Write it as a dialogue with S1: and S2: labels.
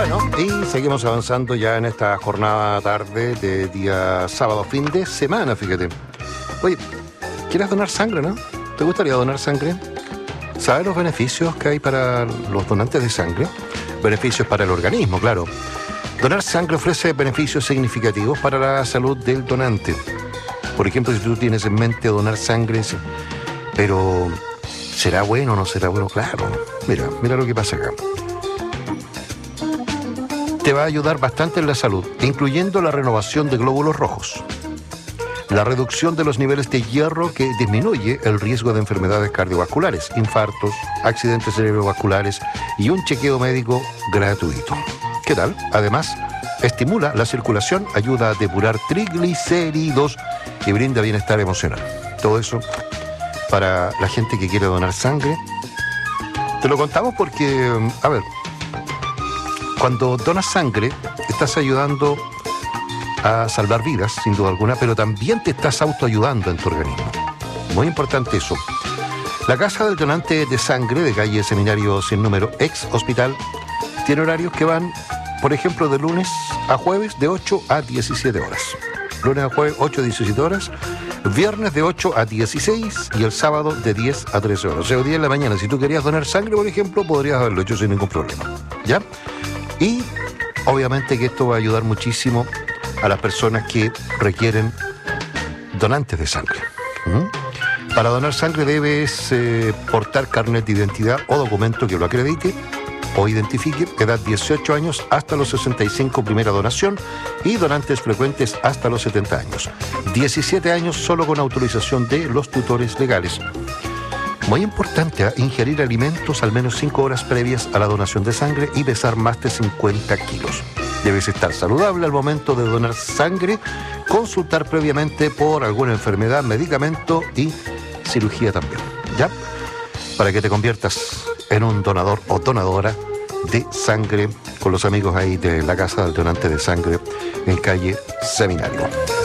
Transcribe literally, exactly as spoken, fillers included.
S1: Bueno, y seguimos avanzando ya en esta jornada tarde de día sábado, fin de semana, fíjate. Oye, ¿quieres donar sangre, no? ¿Te gustaría donar sangre? ¿Sabes los beneficios que hay para los donantes de sangre? Beneficios para el organismo, claro. Donar sangre ofrece beneficios significativos para la salud del donante. Por ejemplo, si tú tienes en mente donar sangre, pero ¿será bueno o no será bueno? Claro. Mira, mira lo que pasa acá. Te va a ayudar bastante en la salud, incluyendo la renovación de glóbulos rojos, la reducción de los niveles de hierro que disminuye el riesgo de enfermedades cardiovasculares, infartos, accidentes cerebrovasculares y un chequeo médico gratuito. ¿Qué tal? Además, estimula la circulación, ayuda a depurar triglicéridos y brinda bienestar emocional. Todo eso para la gente que quiere donar sangre. Te lo contamos porque, a ver, cuando donas sangre, estás ayudando a salvar vidas, sin duda alguna, pero también te estás autoayudando en tu organismo. Muy importante eso. La Casa del Donante de Sangre de calle Seminario Sin Número, ex hospital, tiene horarios que van, por ejemplo, de lunes a jueves de ocho a diecisiete horas. Lunes a jueves, ocho a diecisiete horas. Viernes de ocho a dieciséis y el sábado de diez a trece horas. O sea, diez de la mañana. Si tú querías donar sangre, por ejemplo, podrías haberlo hecho sin ningún problema. ¿Ya? Y obviamente que esto va a ayudar muchísimo a las personas que requieren donantes de sangre. ¿Mm? Para donar sangre debes eh, portar carnet de identidad o documento que lo acredite o identifique, edad dieciocho años hasta los sesenta y cinco, primera donación, y donantes frecuentes hasta los setenta años. diecisiete años solo con autorización de los tutores legales. Muy importante, ¿eh? Ingerir alimentos al menos cinco horas previas a la donación de sangre y pesar más de cincuenta kilos. Debes estar saludable al momento de donar sangre, consultar previamente por alguna enfermedad, medicamento y cirugía también, ¿ya? Para que te conviertas en un donador o donadora de sangre con los amigos ahí de la Casa del Donante de Sangre en calle Seminario.